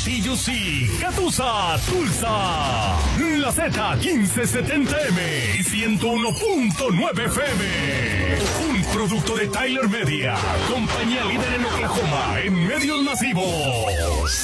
ATUC, Catusa, Tulsa. La Z 1570M y 101.9 FM. Un producto de Tyler Media, compañía líder en Oklahoma en medios masivos.